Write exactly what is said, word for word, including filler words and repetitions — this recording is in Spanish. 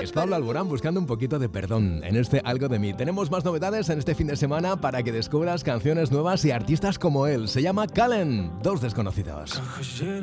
es Pablo Alborán buscando un poquito de perdón en este Algo de mí. Tenemos más novedades en este fin de semana para que descubras canciones nuevas y artistas como él. Se llama Kallen, Dos Desconocidos.